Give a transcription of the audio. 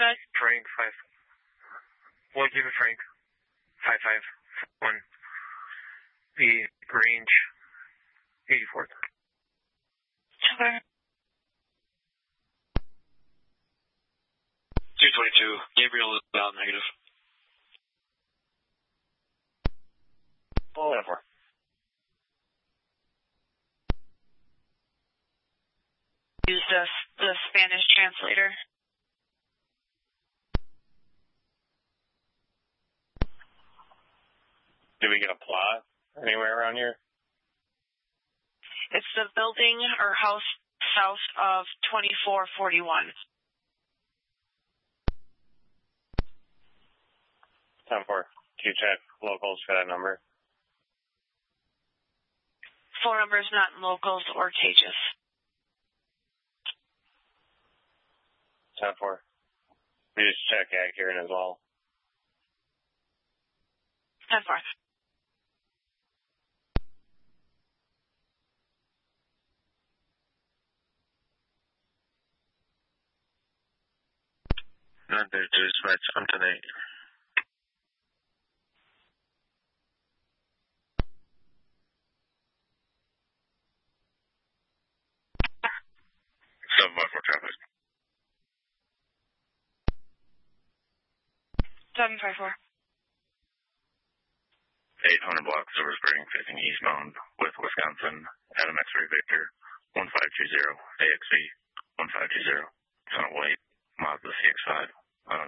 said? Frank 5. We'll give it Frank 551. The range 84th. Okay. 222. Gabriel is out negative. Pull it for. Use the Spanish translator. Do we get a plot anywhere around here? It's the building or house south of 2441. 10-4. Can you check locals for that number? Phone number is not in locals or Tages. 10-4. We just check accurate as well. 10-4. Not there, just match on tonight. For traffic. 754. 800 blocks over Spring, facing eastbound with Wisconsin. Adam X-ray Victor 1520 AXV 1520. It's on a white Mazda CX-5.